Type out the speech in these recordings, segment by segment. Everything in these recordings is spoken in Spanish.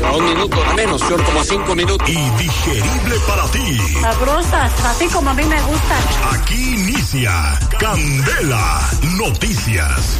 A 1 minuto, a menos, señor, como a 5 minutos. Y digerible para ti. Sabrosas, así como a mí me gustan. Aquí inicia Candela Noticias.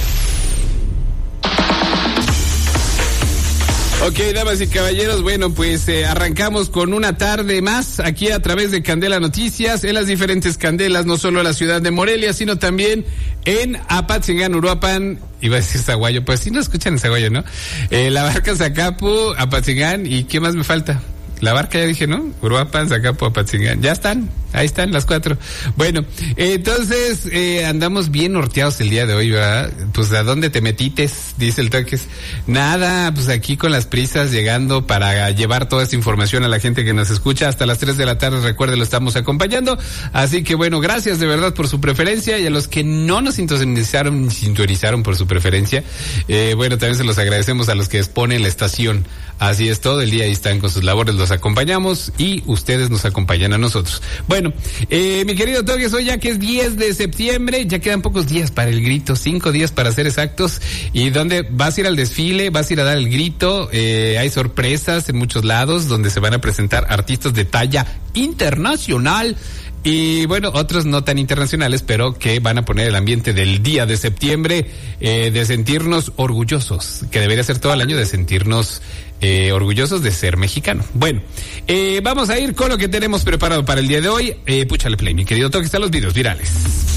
Ok, damas y caballeros, bueno, pues arrancamos con una tarde más aquí a través de Candela Noticias, en las diferentes candelas, no solo en la ciudad de Morelia, sino también en Apatzingán, Uruapan, iba a decir Zaguayo, pues sí no escuchan el Zaguayo, ¿no? La Barca, Zacapu, Apatzingán, ¿y qué más me falta? La Barca ya dije, ¿no? Uruapan, Zacapu, Apatzingán, ya están, ahí están las 4. Bueno, entonces andamos bien norteados el día de hoy, ¿verdad? Pues ¿a dónde te metites? Dice el Toques. Nada, pues aquí con las prisas llegando para llevar toda esta información a la gente que nos escucha hasta las 3 de la tarde, recuerde, lo estamos acompañando. Así que bueno, gracias de verdad por su preferencia, y a los que no nos sintonizaron por su preferencia, bueno, también se los agradecemos a los que exponen la estación. Así es, todo el día ahí están con sus labores, los acompañamos y ustedes nos acompañan a nosotros. Bueno, mi querido Togues, hoy ya que es 10 de septiembre, ya quedan pocos días para el grito, 5 días para ser exactos. ¿Y dónde vas a ir al desfile? ¿Vas a ir a dar el grito? Hay sorpresas en muchos lados donde se van a presentar artistas de talla internacional. Y bueno, otros no tan internacionales, pero que van a poner el ambiente del día de septiembre, de sentirnos orgullosos, que debería ser todo el año de sentirnos orgullosos de ser mexicano. Bueno, vamos a ir con lo que tenemos preparado para el día de hoy. Púchale play, mi querido Toque, están los videos virales.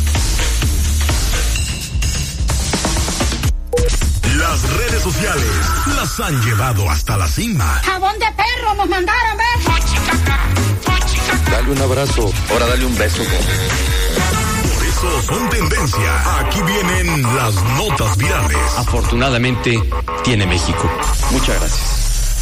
Las redes sociales las han llevado hasta la cima. Jabón de perro nos mandaron, ¿ves? Dale un abrazo, ahora dale un beso. Por eso son tendencia. Aquí vienen las notas virales. Afortunadamente, tiene México. Muchas gracias.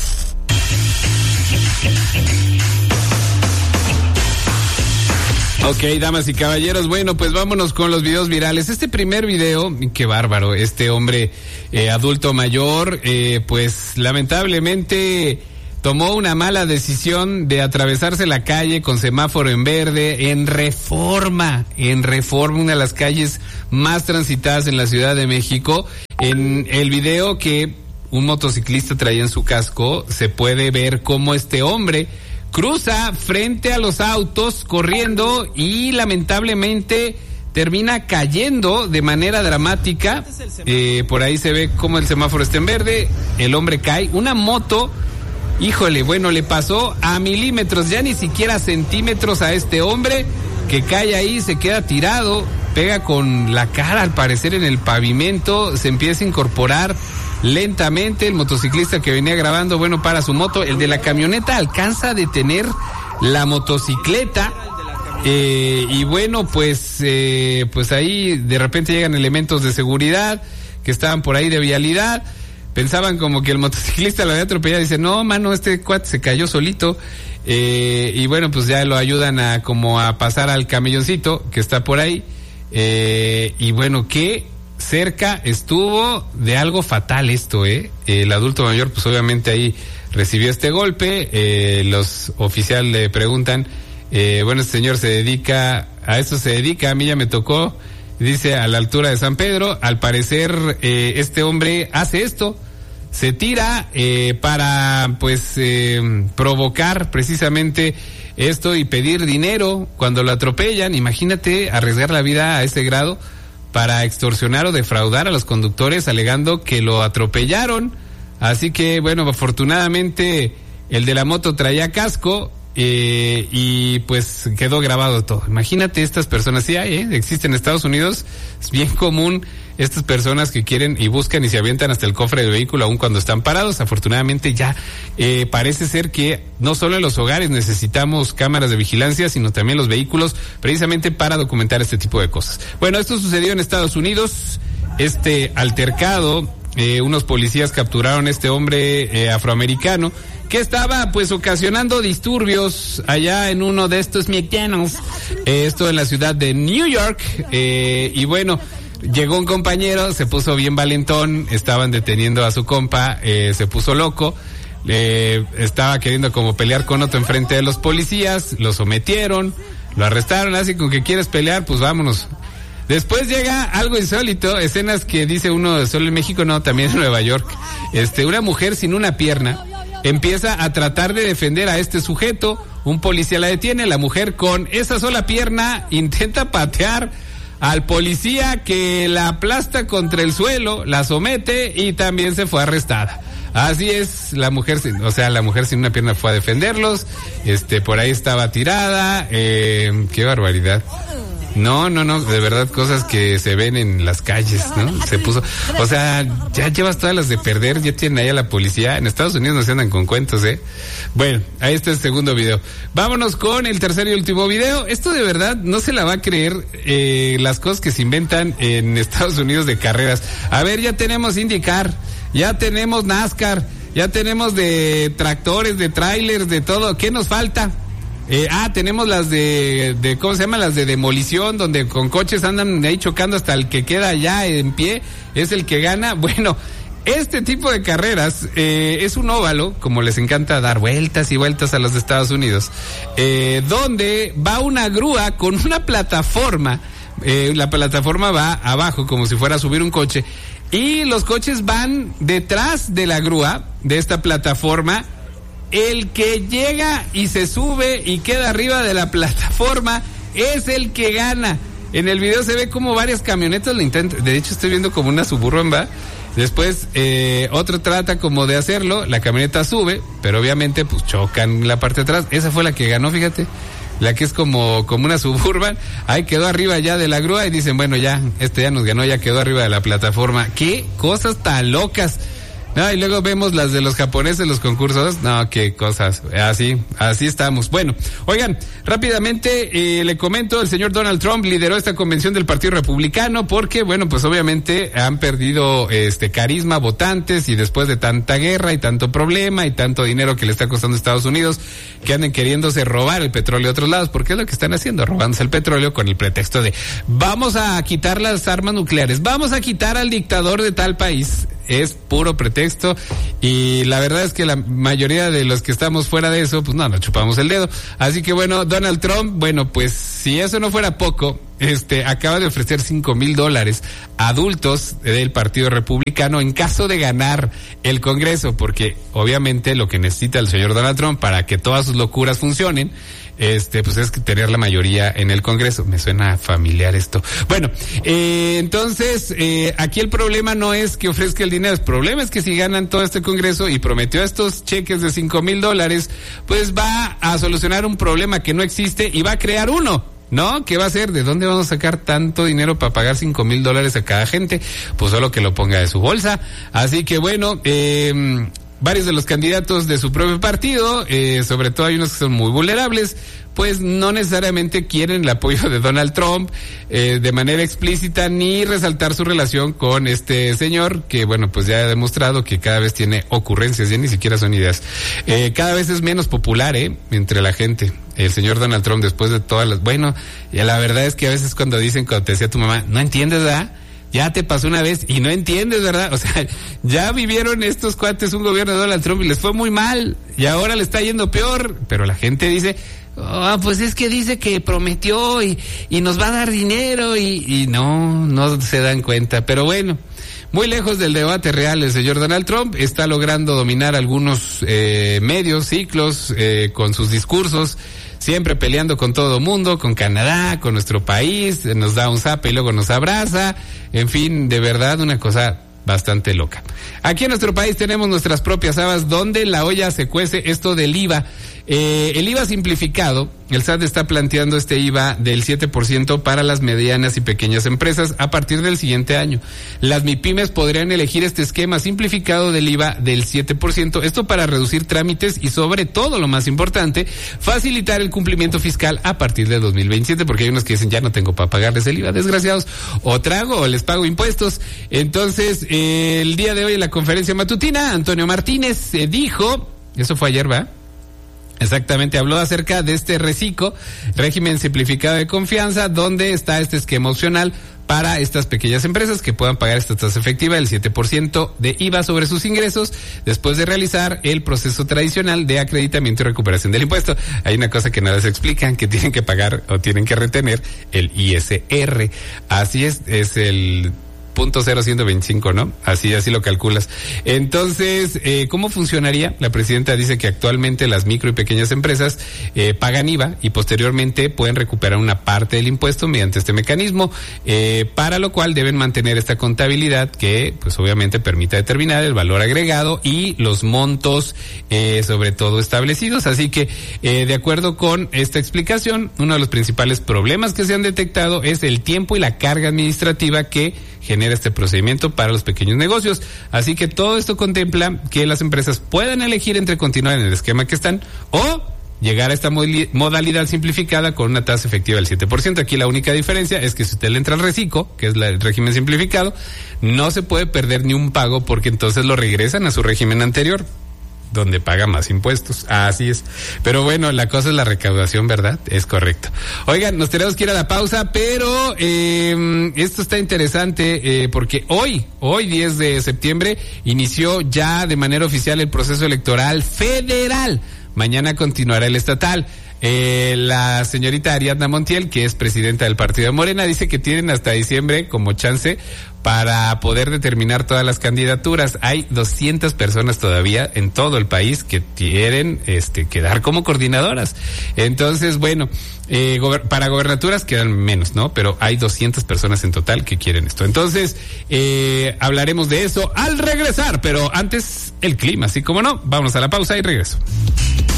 Ok, damas y caballeros, bueno, pues vámonos con los videos virales. Este primer video, qué bárbaro, este hombre adulto mayor, pues lamentablemente tomó una mala decisión de atravesarse la calle con semáforo en verde en Reforma, una de las calles más transitadas en la Ciudad de México. En el video que un motociclista traía en su casco, se puede ver cómo este hombre cruza frente a los autos corriendo y lamentablemente termina cayendo de manera dramática. Por ahí se ve cómo el semáforo está en verde, el hombre cae, una moto, híjole, bueno, le pasó a milímetros, ya ni siquiera centímetros a este hombre, que cae ahí, se queda tirado, pega con la cara al parecer en el pavimento, se empieza a incorporar lentamente. El motociclista que venía grabando, bueno, para su moto, el de la camioneta alcanza a detener la motocicleta, y bueno, pues ahí de repente llegan elementos de seguridad que estaban por ahí de vialidad, pensaban como que el motociclista lo había atropellado, dice, no, mano, este cuate se cayó solito, y bueno, pues ya lo ayudan a pasar al camelloncito que está por ahí, y bueno, ¿qué? Cerca estuvo de algo fatal esto, el adulto mayor pues obviamente ahí recibió este golpe, los oficiales le preguntan, bueno, este señor a esto se dedica, a mí ya me tocó, dice, a la altura de San Pedro, al parecer este hombre hace esto, se tira para pues provocar precisamente esto y pedir dinero cuando lo atropellan. Imagínate arriesgar la vida a ese grado para extorsionar o defraudar a los conductores alegando que lo atropellaron. Así que bueno, afortunadamente el de la moto traía casco, y pues quedó grabado todo. Imagínate estas personas, sí hay, existen en Estados Unidos, es bien común estas personas que quieren y buscan y se avientan hasta el cofre del vehículo aun cuando están parados. Afortunadamente ya parece ser que no solo en los hogares necesitamos cámaras de vigilancia, sino también los vehículos, precisamente para documentar este tipo de cosas. Bueno, esto sucedió en Estados Unidos, este altercado, unos policías capturaron a este hombre afroamericano que estaba pues ocasionando disturbios allá en uno de estos McDonald's, esto en la ciudad de New York, y bueno, llegó un compañero, se puso bien valentón, estaban deteniendo a su compa, se puso loco, estaba queriendo como pelear con otro enfrente de los policías, lo sometieron, lo arrestaron, así con que quieres pelear, pues vámonos. Después llega algo insólito, escenas que dice uno solo en México, no, también en Nueva York, una mujer sin una pierna, empieza a tratar de defender a este sujeto. Un policía la detiene, la mujer con esa sola pierna intenta patear al policía, que la aplasta contra el suelo, la somete y también se fue arrestada. Así es, la mujer sin una pierna fue a defenderlos, por ahí estaba tirada, qué barbaridad. No, de verdad, cosas que se ven en las calles, ¿no? Se puso, o sea, ya llevas todas las de perder, ya tienen ahí a la policía. En Estados Unidos no se andan con cuentos, Bueno, ahí está el segundo video. Vámonos con el tercer y último video. Esto de verdad no se la va a creer, las cosas que se inventan en Estados Unidos de carreras. A ver, ya tenemos IndyCar, ya tenemos NASCAR, ya tenemos de tractores, de trailers, de todo. ¿Qué nos falta? Tenemos las de ¿cómo se llama? Las de demolición, donde con coches andan ahí chocando hasta el que queda ya en pie, es el que gana. Bueno, este tipo de carreras es un óvalo, como les encanta dar vueltas y vueltas a los de Estados Unidos, donde va una grúa con una plataforma. La plataforma va abajo como si fuera a subir un coche, y los coches van detrás de la grúa, de esta plataforma. El que llega y se sube y queda arriba de la plataforma es el que gana. En el video se ve como varias camionetas lo intentan. De hecho, estoy viendo como una Suburban, ¿va? Después, otro trata como de hacerlo. La camioneta sube, pero obviamente pues chocan la parte de atrás. Esa fue la que ganó, fíjate. La que es como una Suburban. Ahí quedó arriba ya de la grúa y dicen, bueno, ya nos ganó, ya quedó arriba de la plataforma. ¡Qué cosas tan locas! No, y luego vemos las de los japoneses, los concursos. No, qué cosas. Así estamos. Bueno, oigan, rápidamente le comento, el señor Donald Trump lideró esta convención del Partido Republicano porque, bueno, pues obviamente han perdido carisma, votantes, y después de tanta guerra y tanto problema y tanto dinero que le está costando a Estados Unidos, que anden queriéndose robar el petróleo de otros lados, porque es lo que están haciendo, robándose el petróleo con el pretexto de vamos a quitar las armas nucleares, vamos a quitar al dictador de tal país. Es puro pretexto, y la verdad es que la mayoría de los que estamos fuera de eso, pues no, nos chupamos el dedo. Así que bueno, Donald Trump, bueno, pues si eso no fuera poco, acaba de ofrecer $5,000 a adultos del Partido Republicano en caso de ganar el Congreso, porque obviamente lo que necesita el señor Donald Trump para que todas sus locuras funcionen, pues es tener la mayoría en el Congreso. Me suena familiar esto. Bueno, entonces, aquí el problema no es que ofrezca el dinero, el problema es que si ganan todo este Congreso y prometió estos cheques de $5,000, pues va a solucionar un problema que no existe y va a crear uno, ¿no? ¿Qué va a hacer? ¿De dónde vamos a sacar tanto dinero para pagar $5,000 a cada gente? Pues solo que lo ponga de su bolsa. Así que bueno, varios de los candidatos de su propio partido, sobre todo hay unos que son muy vulnerables, pues no necesariamente quieren el apoyo de Donald Trump de manera explícita, ni resaltar su relación con este señor, que bueno, pues ya ha demostrado que cada vez tiene ocurrencias, ya ni siquiera son ideas. Cada vez es menos popular, entre la gente, el señor Donald Trump, después de todas las... Bueno, y la verdad es que a veces cuando te decía tu mamá, no entiendes, ¿verdad? Ya te pasó una vez y no entiendes, ¿verdad? O sea, ya vivieron estos cuates un gobierno de Donald Trump y les fue muy mal, y ahora le está yendo peor, pero la gente dice, pues es que dice que prometió y nos va a dar dinero y no se dan cuenta. Pero bueno, muy lejos del debate real, el señor Donald Trump está logrando dominar algunos medios, ciclos, con sus discursos, siempre peleando con todo mundo, con Canadá, con nuestro país, nos da un zape y luego nos abraza, en fin, de verdad una cosa bastante loca. Aquí en nuestro país tenemos nuestras propias habas donde la olla se cuece esto del IVA. El IVA simplificado, el SAT está planteando este IVA del 7% para las medianas y pequeñas empresas a partir del siguiente año. Las MIPYMES podrían elegir este esquema simplificado del IVA del 7%, esto para reducir trámites y sobre todo, lo más importante, facilitar el cumplimiento fiscal a partir de 2027, porque hay unos que dicen, ya no tengo para pagarles el IVA, desgraciados, o trago o les pago impuestos. Entonces, el día de hoy en la conferencia matutina, Antonio Martínez dijo, eso fue ayer, ¿va? Exactamente, habló acerca de este RECICO, régimen simplificado de confianza, donde está este esquema opcional para estas pequeñas empresas que puedan pagar esta tasa efectiva del 7% de IVA sobre sus ingresos después de realizar el proceso tradicional de acreditamiento y recuperación del impuesto. Hay una cosa que nada se explican, que tienen que pagar o tienen que retener el ISR. Así es el .0125, ¿no? Así lo calculas. Entonces, ¿cómo funcionaría? La presidenta dice que actualmente las micro y pequeñas empresas pagan IVA y posteriormente pueden recuperar una parte del impuesto mediante este mecanismo, para lo cual deben mantener esta contabilidad que, pues obviamente permita determinar el valor agregado y los montos, sobre todo establecidos. Así que, de acuerdo con esta explicación, uno de los principales problemas que se han detectado es el tiempo y la carga administrativa que genera este procedimiento para los pequeños negocios. Así que todo esto contempla que las empresas puedan elegir entre continuar en el esquema que están o llegar a esta modalidad simplificada con una tasa efectiva del 7%. Aquí la única diferencia es que si usted le entra al reciclo, que es el régimen simplificado, no se puede perder ni un pago porque entonces lo regresan a su régimen anterior, donde paga más impuestos. Así es. Pero bueno, la cosa es la recaudación, ¿verdad? Es correcto. Oigan, nos tenemos que ir a la pausa, pero esto está interesante porque hoy 10 de septiembre, inició ya de manera oficial el proceso electoral federal. Mañana continuará el estatal. La señorita Ariadna Montiel, que es presidenta del partido de Morena, dice que tienen hasta diciembre como chance para poder determinar todas las candidaturas. Hay 200 personas todavía en todo el país que quieren quedar como coordinadoras. Entonces, bueno, para gobernaturas quedan menos, ¿no? Pero hay 200 personas en total que quieren esto. Entonces, hablaremos de eso al regresar, pero antes el clima, así como no. Vámonos a la pausa y regreso.